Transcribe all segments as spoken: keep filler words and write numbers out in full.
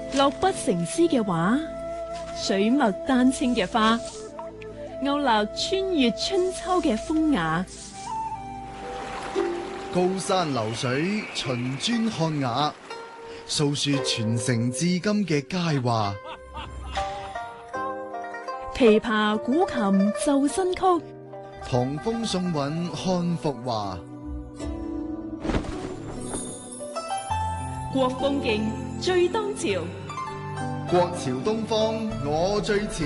落筆成詩嘅畫，水墨丹青嘅花，勾勒穿越春秋嘅風雅。 高山流水，秦磚漢雅，訴說傳承至今嘅佳話。 琵琶古琴奏新曲， 唐風宋韻漢服華。 國風勁最當朝， 國潮東方我最潮。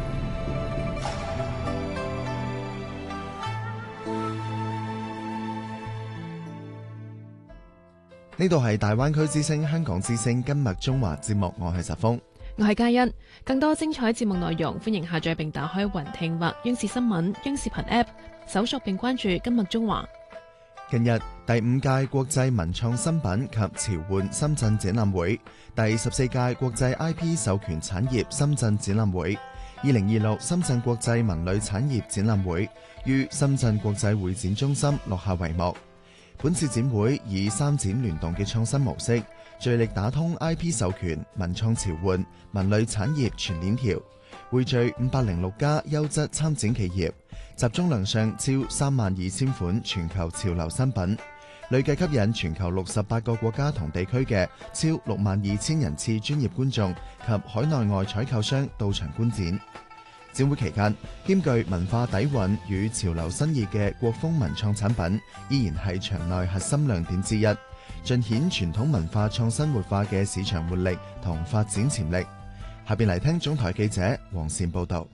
呢度係大灣區之聲香港之聲今日中華節目，我係澤峰， 我係嘉欣。更多精彩節目內容，歡迎下載並打開雲聽或央視新聞、央視頻 App， 搜索並關注今日中華。 近日第五屆國際文創新品及潮玩深圳展覽會、第十四屆國際 I P 授權產業深圳展覽會、二零二六深圳國際文旅產業展覽會於深圳國際會展中心落下帷幕。本次展會以三展聯動嘅創新模式，聚力打通 I P 授權、文創潮玩、文旅產業全鏈條，匯聚五百零六家優質參展企業，集中亮相超三萬二千款全球潮流新品，累計吸引全球六十八個國家同地區嘅超六萬二千人次專業觀眾及海內外採購商到場觀展。展會期間，兼具文化底蘊與潮流新意嘅國風文創產品依然係場內核心亮點之一，盡顯傳統文化創新活化嘅市場活力同發展潛力。下邊嚟聽總台記者黃善報道。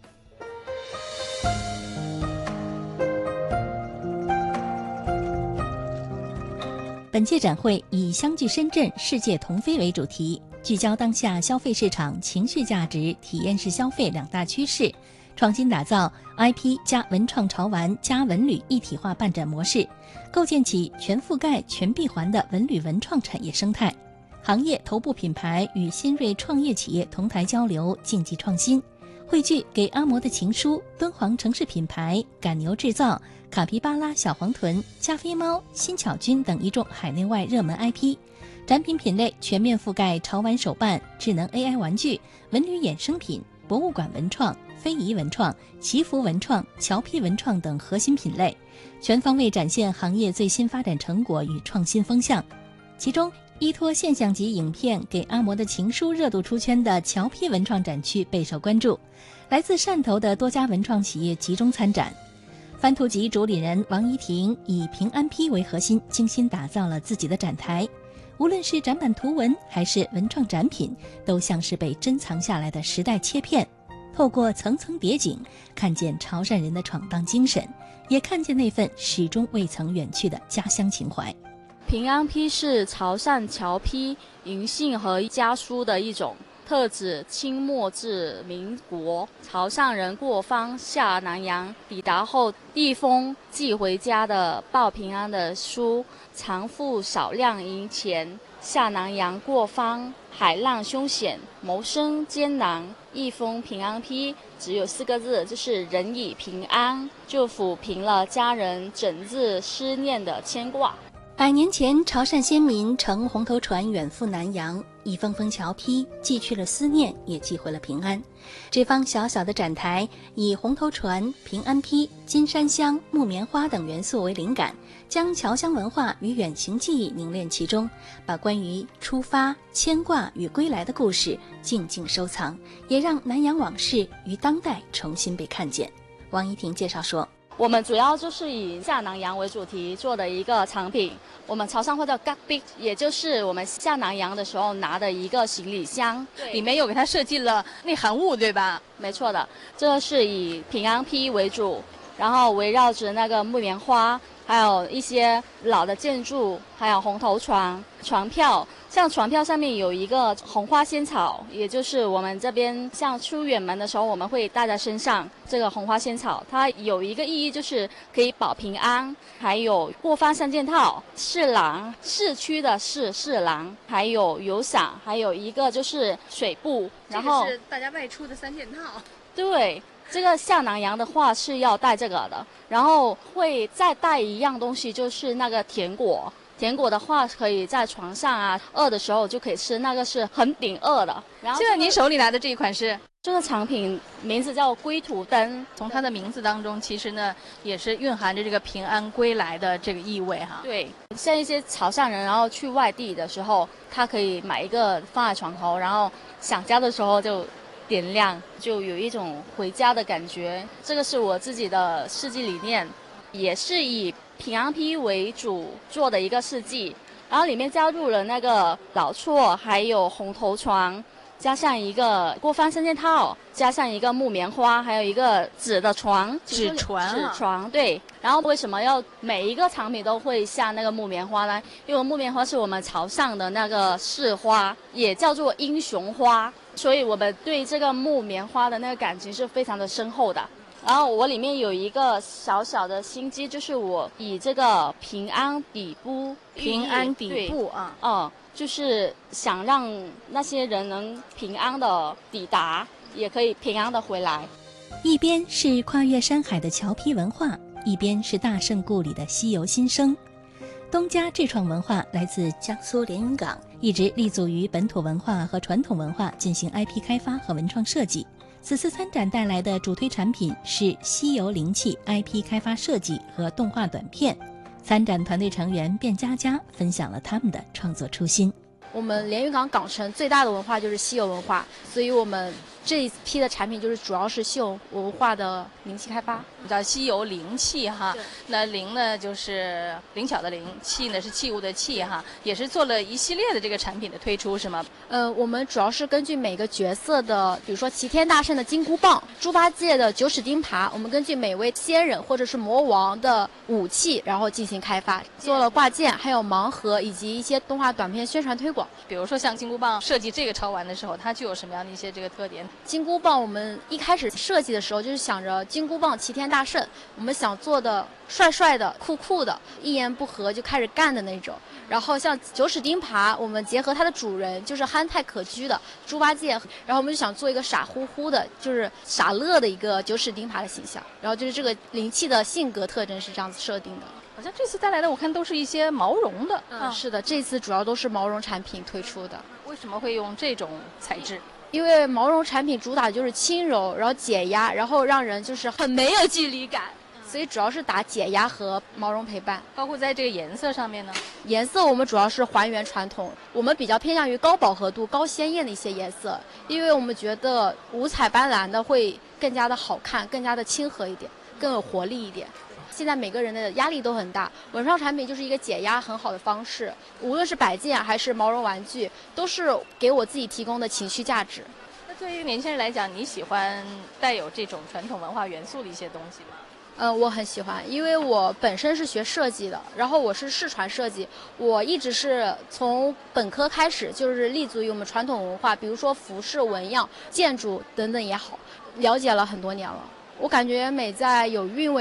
本屆展會以相聚深圳，世界同飛為主題，聚焦當下消費市場情緒價值、體驗式消費兩大趨勢，創新打造 I P 加文創潮玩加文旅一體化辦展模式，構建起全覆蓋全閉環的文旅文創產業生態。行業頭部品牌與新銳創業企業同台交流，競技創新，匯聚給阿嬤的情書、敦煌城市品牌趕牛製造、卡皮巴拉小黃豚、加菲貓、新巧君等一眾海內外熱門 I P。展品品類全面覆蓋潮玩手辦、智能 A I 玩具、文旅衍生品、博物館文創、非遺文創、祈福文創、橋坯文創等核心品類，全方位展現行業最新發展成果與創新風向。其中，依託現象級影片《給阿嬤的情書》熱度出圈的橋坯文創展區備受關注，來自汕頭的多家文創企業集中參展。番圖集主理人王怡婷以平安坯為核心，精心打造了自己的展台。無論是展板圖文還是文創展品，都像是被珍藏下來的時代切片，透過層層疊景，看見潮汕人的闖蕩精神，也看見那份始終未曾遠去的家鄉情懷。 平安坯是潮汕橋坯銀杏和家書的一種，特指清末至民國潮汕人過方下南洋抵達後，一封寄回家的報平安的書，常付少量銀錢。下南洋過方，海浪兇險，謀生艱難，一封平安坯只有四個字，就是人已平安，就撫平了家人整日思念的牽掛。 百年前，潮汕先民乘紅頭船遠赴南洋，一封封橋坯寄去了思念，也寄回了平安。這方小小的展台，以紅頭船、平安坯、金山香、木棉花等元素為靈感，將僑鄉文化與遠行記憶凝練其中，把關於出發、牽掛與歸來的故事靜靜收藏，也讓南洋往事於當代重新被看見。王怡婷介紹說， 我們主要就是以下南洋為主題做的一個產品，我們潮汕話叫嘎逼，也就是我們下南洋的時候拿的一個行李箱， 裡面有給它設計了內含物，對吧？ 沒錯的，這是以平安坯為主，然後圍繞着那個木棉花，還有一些老的建築，還有紅頭船、船票。像船票上面有一個紅花仙草，也就是我們這邊像出遠門的時候我們會帶在身上，這個紅花仙草它有一個意義，就是可以保平安。還有過方三件套，市廊，市區的市市廊，還有雨傘，還有一個就是水布，然後這個是大家外出的三件套。 對，這個下南洋的話是要帶這個的，然後會再帶一樣東西，就是那個甜果。 甜果的话可以在床上啊，饿的时候就可以吃，那个是很顶饿的。然后、这个、 现在您手里拿的这一款是？ 这个产品名字叫龟土灯， 从它的名字当中，其实呢也是蕴含着这个平安归来的这个意味哈。 对，像一些潮汕人，然后去外地的时候，他可以买一个放在床头，然后想家的时候就点亮，就有一种回家的感觉。这个是我自己的设计理念，也是以平安皮为主做的一个设计，然后里面加入了那个老厝，还有红头床。加上一个过帆三件套，加上一个木棉花，还有一个纸的床， 纸船、啊， 纸床对。然后为什么要每一个产品都会下那个木棉花呢？因为木棉花是我们潮汕的那个市花，也叫做英雄花，所以我们对这个木棉花的那个感情是非常的深厚的。然后我里面有一个小小的心机，就是我以这个平安底部， 平安底部啊， 嗯。就是想让那些人能平安的抵达，也可以平安的回来。 一边是跨越山海的侨批文化，一边是大圣故里的西游新生。东家智创文化来自江苏连云港，一直立足于本土文化和传统文化进行 I P 开发和文创设计。此次参展带来的主推产品是西游灵气 I P 开发设计和动画短片。参展团队成员卞佳佳分享了他们的创作初心。 我们连云港港城最大的文化就是西游文化，所以我们这一批的产品就是主要是西游文化的灵气开发。 叫西游灵气哈，那灵呢就是灵巧的灵，气呢是器物的器哈，也是做了一系列的这个产品的推出是吗？ 呃，我们主要是根据每个角色的，比如说齐天大圣的金箍棒，猪八戒的九齿钉耙，我们根据每位仙人或者是魔王的武器，然后进行开发，做了挂件，还有盲盒以及一些动画短片宣传推广。 比如说像金箍棒设计这个潮玩的时候，它具有什么样的一些这个特点？ 金箍棒我们一开始设计的时候就是想着金箍棒齐天大圣，我们想做的帅帅的酷酷的，一言不合就开始干的那种。然后像九齿钉耙，我们结合它的主人就是憨态可掬的猪八戒，然后我们就想做一个傻乎乎的，就是傻乐的一个九齿钉耙的形象。然后就是这个灵气的性格特征是这样子设定的。 好像这次带来的我看都是一些毛绒的。 嗯，是的，这次主要都是毛绒产品推出的。 为什么会用这种材质？ 因为毛绒产品主打就是轻柔，然后解压，然后让人就是很没有距离感，所以主要是打解压和毛绒陪伴。 包括在这个颜色上面呢， 颜色我们主要是还原传统，我们比较偏向于高饱和度、高鲜艳的一些颜色，因为我们觉得五彩斑斓的会更加的好看，更加的亲和一点，更有活力一点。现在每个人的压力都很大，文创产品就是一个解压很好的方式，无论是摆件还是毛绒玩具，都是给我自己提供的情绪价值。 那对于年轻人来讲，你喜欢带有这种传统文化元素的一些东西吗？ 嗯，我很喜欢，因为我本身是学设计的，然后我是视传设计，我一直是从本科开始就是立足于我们传统文化，比如说服饰、纹样、建筑等等也好，了解了很多年了。我感觉美在有韵味